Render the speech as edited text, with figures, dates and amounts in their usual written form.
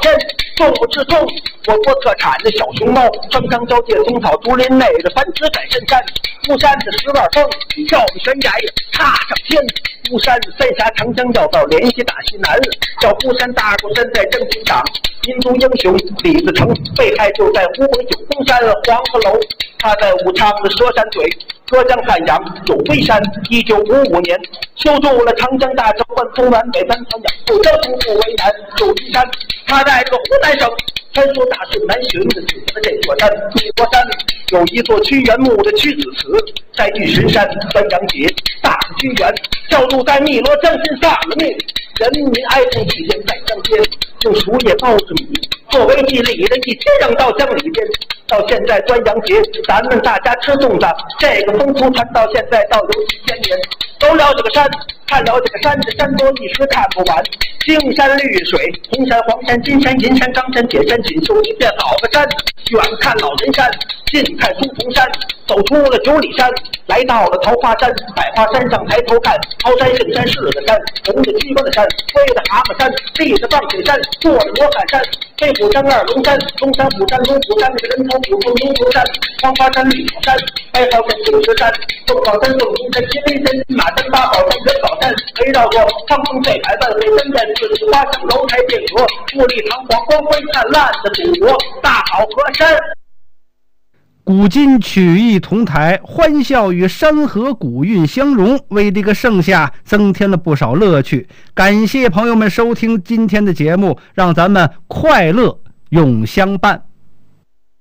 天，种不是种我国特产的小熊猫，城乡交界松草竹林内的繁殖在深山，巫山的十万峰，跳着悬崖踏上天。巫山三峡长江要道联系大西南，叫巫山大过山在正军长，民族英雄李自成被害就在湖北九宫山黄鹤楼，他在武昌的佘山嘴。浙江汉阳有龟山，1955年修筑了长江大桥，贯通南北三江养后交通不为难。有金山，他在这个湖南省传说大顺南巡的指的这座山，密罗山有一座屈原墓的屈子祠，在距神山端阳节，大屈原教主在汨罗将军丧了命，人民哀痛期间在乡间用树叶包着米，作为祭礼的一天扔到江里边。到现在端阳节，咱们大家吃粽子，这个风俗传到现在倒有几千年。走了这个山，看了这个山，这山多一时看不完。青山绿水，红山黄山金山银山冈山铁山锦绣一片好个山。远看老人山，近看书童山，走出了9里山，来到了桃花山。百花山上抬头看，桃山圣山是个山，红的鸡巴的山，灰的蛤蟆山，立着放水山，坐着罗汉山，飞虎山二龙山，中山虎山龙虎山，这个人头虎头牛头山，黄花山绿草山，白袍山青石山，凤凰山凤鸣山，金陵山马山八宝山元宝山，围绕着苍风这海万水山涧四季花香楼台殿阁，富丽堂皇光辉灿烂的祖国大好河山。 古今曲艺同台，欢笑与山河古韵相融，为这个盛夏增添了不少乐趣。感谢朋友们收听今天的节目，让咱们快乐永相伴。